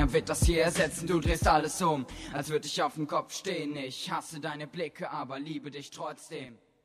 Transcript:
keiner wird das hier ersetzen. Du drehst alles um, als würde ich auf dem Kopf stehen. Ich hasse deine Blicke, aber liebe dich trotzdem.